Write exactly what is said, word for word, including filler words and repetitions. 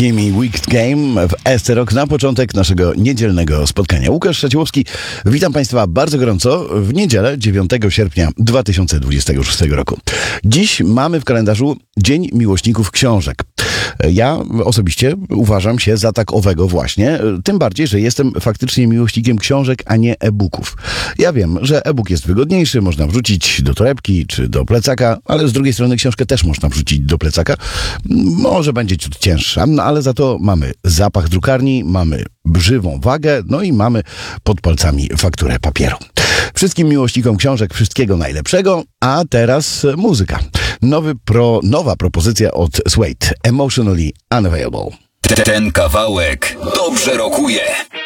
Kimi Wicked Game w S T Rock na początek naszego niedzielnego spotkania. Łukasz Szaciłowski, witam Państwa bardzo gorąco w niedzielę dziewiątego sierpnia dwa tysiące dwudziestego szóstego roku. Dziś mamy w kalendarzu Dzień Miłośników Książek. Ja osobiście uważam się za tak owego właśnie, tym bardziej, że jestem faktycznie miłośnikiem książek, a nie e-booków. Ja wiem, że e-book jest wygodniejszy, można wrzucić do torebki czy do plecaka, ale z drugiej strony książkę też można wrzucić do plecaka. Może będzie ciut cięższa, no ale za to mamy zapach drukarni, mamy żywą wagę, no i mamy pod palcami fakturę papieru. Wszystkim miłośnikom książek wszystkiego najlepszego, a teraz muzyka. Nowy pro, nowa propozycja od Suede, Emotionally Unavailable. Ten kawałek dobrze rokuje.